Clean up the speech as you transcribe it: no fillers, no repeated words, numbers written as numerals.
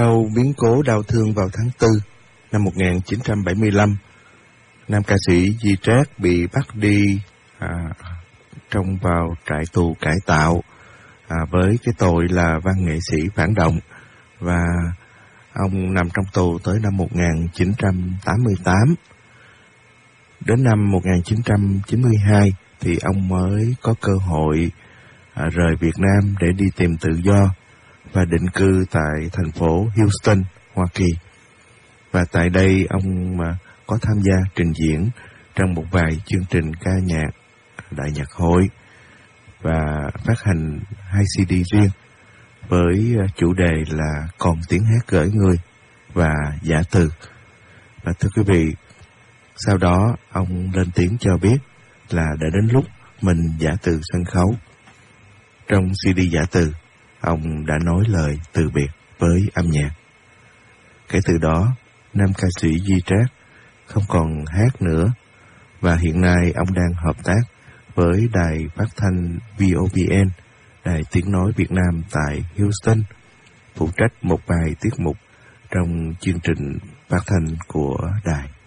Sau biến cố đau thương vào tháng 4 năm 1975, nam ca sĩ Di Trác bị bắt đi trong vào trại tù cải tạo với cái tội là văn nghệ sĩ phản động, và ông nằm trong tù tới năm 1988. Đến năm 1992 thì ông mới có cơ hội rời Việt Nam để đi tìm tự do và định cư tại thành phố Houston, Hoa Kỳ. Và tại đây ông có tham gia trình diễn trong một vài chương trình ca nhạc đại nhạc hội và phát hành 2 CD riêng với chủ đề là Còn tiếng hát gửi người và Giả từ. Và thưa quý vị, sau đó ông lên tiếng cho biết là đã đến lúc mình giả từ sân khấu. Trong CD Giả từ, ông đã nói lời từ biệt với âm nhạc. Kể từ đó, nam ca sĩ Di Trác không còn hát nữa, và hiện nay ông đang hợp tác với đài phát thanh VOVN, đài tiếng nói Việt Nam tại Houston, phụ trách một vài tiết mục trong chương trình phát thanh của đài.